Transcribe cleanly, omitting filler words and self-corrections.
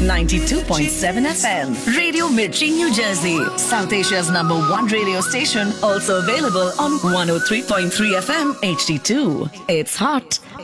92.7 FM. Radio Mirchi, New Jersey. South Asia's #1 radio station. Also available on 103.3 FM HD2. It's hot